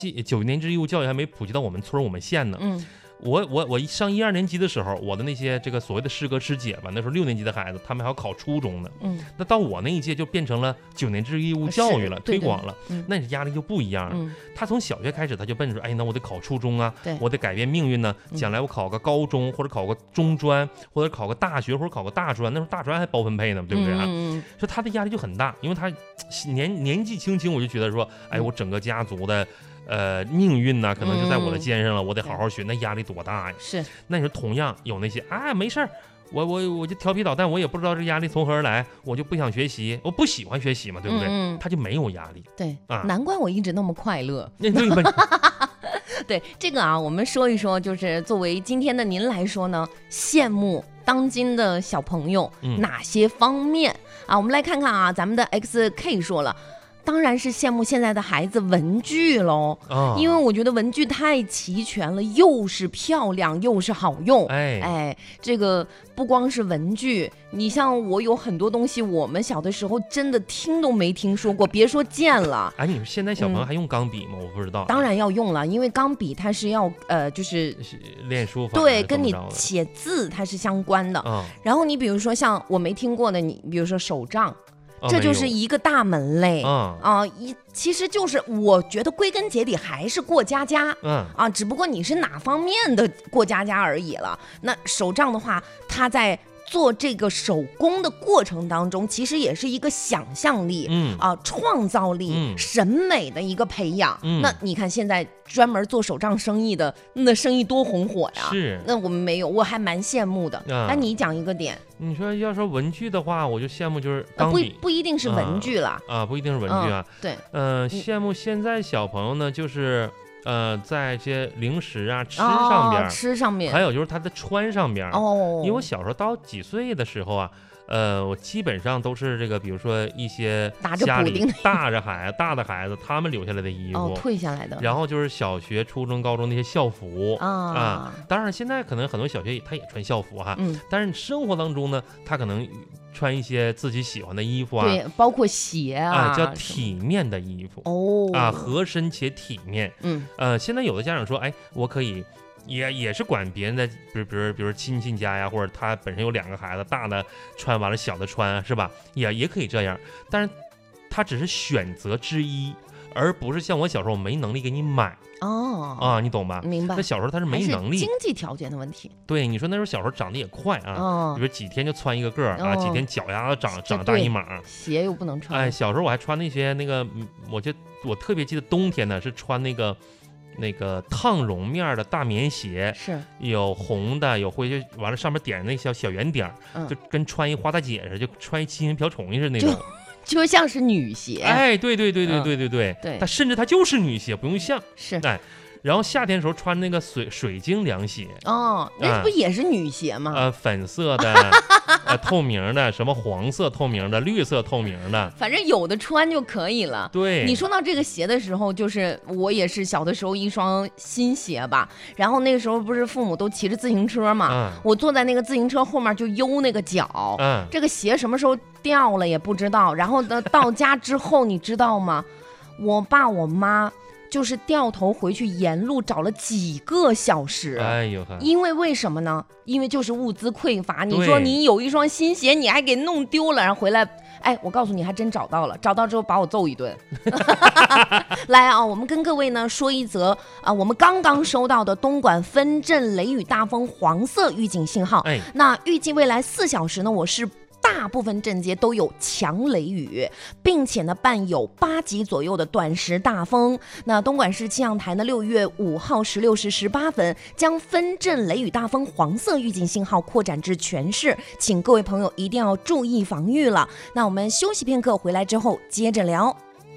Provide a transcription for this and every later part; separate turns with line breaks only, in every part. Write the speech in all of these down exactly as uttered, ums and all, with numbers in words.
九年制义务教育还没普及到我们村我们县呢。
嗯。
我我我上一二年级的时候，我的那些这个所谓的师哥师姐吧，那时候六年级的孩子，他们还要考初中呢。
嗯，
那到我那一届就变成了九年制义务教育了，推广了，
嗯、
那压力就不一样了。
嗯、
他从小学开始，他就奔着说，哎，那我得考初中啊，
对，
我得改变命运呢。将来我考个高中，或者考个中专，或者考个大学，或者考个大专，那时候大专还包分配呢，对不对啊？
嗯，
所以他的压力就很大，因为他年年纪轻轻，我就觉得说，哎，我整个家族的。呃，命运呢，可能就在我的肩上了，嗯、我得好好学，那压力多大呀？
是，
那你说同样有那些啊，没事儿，我我我就调皮捣蛋，我也不知道这压力从何而来，我就不想学习，我不喜欢学习嘛，对不对？嗯、他就没有压力。
对
啊，
难怪我一直那么快乐。对这个啊，我们说一说，就是作为今天的您来说呢，羡慕当今的小朋友哪些方面、嗯、啊？我们来看看啊，咱们的 X K 说了。当然是羡慕现在的孩子文具喽、哦，因为我觉得文具太齐全了，又是漂亮又是好用。哎哎，这个不光是文具，你像我有很多东西，我们小的时候真的听都没听说过，别说见了。
哎，你说现在小朋友还用钢笔吗？嗯、我不知道。
当然要用了，因为钢笔它是要呃，就是
练书法，
对，跟你写字它是相关的。嗯、然后你比如说像我没听过的，你比如说手账。这就是一个大门类啊、哦呃，一其实就是我觉得归根结底还是过家家，嗯啊，只不过你是哪方面的过家家而已了。那手账的话，它在做这个手工的过程当中，其实也是一个想象力，嗯啊，创造力、嗯、审美的一个培养。嗯、那你看现在专门做手账生意的，那生意多红火呀！
是，
那我们没有，我还蛮羡慕的。那、啊、你讲一个点。
你说要说文具的话，我就羡慕就是钢笔，
呃、不不一定是文具了、
啊，啊，不一定是文具啊。
嗯、对，
嗯、呃，羡慕现在小朋友呢，就是呃，在这些零食啊、吃上边、
哦，吃上面，
还有就是他的穿上边。
哦，
因为我小时候到几岁的时候啊。呃，我基本上都是这个，比如说一些家里大着孩子、大的孩子，他们留下来的衣服，
哦，退下来的。
然后就是小学、初中、高中那些校服
啊、
啊。当然，现在可能很多小学他也穿校服哈，嗯，但是生活当中呢，他可能穿一些自己喜欢的衣服啊，
对，包括鞋啊，
啊叫体面的衣服
哦，
啊，合身且体面。嗯，呃，现在有的家长说，哎，我可以。也也是管别人的，比如比如比如亲戚家呀，或者他本身有两个孩子，大的穿完了，小的穿，是吧？也也可以这样，但是他只是选择之一，而不是像我小时候没能力给你买
哦
啊，你懂吧？
明白。
那小时候他是没能力，
经济条件的问题。
对，你说那时候小时候长得也快啊，哦、比如几天就穿一个个啊，哦、几天脚丫子长长大一码，
鞋又不能穿。
哎，小时候我还穿那些那个，我就我特别记得冬天呢是穿那个。那个烫绒面的大棉鞋，
是
有红的有灰，就完了上面点上那小小圆点、嗯、就跟穿一花大姐似的，就穿一七星瓢虫似的那种，
就像是女鞋。
哎，对对对对对对对，
对，
它甚至它就是女鞋，不用像
是
哎。然后夏天的时候穿那个水水晶凉鞋
哦，那不也是女鞋吗？
呃，粉色的，呃，透明的，什么黄色透明的，绿色透明的，
反正有的穿就可以了。
对，
你说到这个鞋的时候，就是我也是小的时候一双新鞋吧，然后那个时候不是父母都骑着自行车嘛，嗯、我坐在那个自行车后面就悠那个脚，嗯、这个鞋什么时候掉了也不知道。然后呢，到家之后你知道吗？我爸我妈。就是掉头回去，沿路找了几个小时。
哎呦，
因为为什么呢？因为就是物资匮乏。你说你有一双新鞋，你还给弄丢了，然后回来，哎，我告诉你，还真找到了。找到之后把我揍一顿。来啊，我们跟各位呢说一则啊，我们刚刚收到的东莞分镇雷雨大风黄色预警信号。哎，那预计未来四小时呢，我是。大部分镇街都有强雷雨，并且呢伴有八级左右的短时大风。那东莞市气象台呢六月五号十六时十八分将分镇雷雨大风黄色预警信号扩展至全市，请各位朋友一定要注意防御了。那我们休息片刻，回来之后接着聊。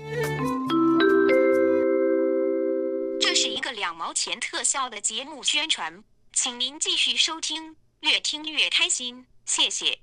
这是一个两毛钱特效的节目宣传，请您继续收听，越听越开心，谢谢。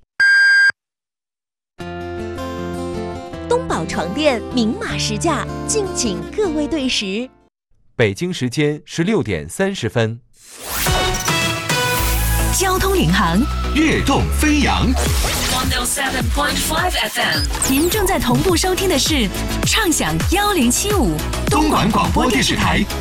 东宝床垫明码实价，敬请各位对时。
北京时间十六点三十分。
交通领航，
跃动飞扬。
一零七点五 F M。您正在同步收听的是畅享一零七五
东莞广播电视台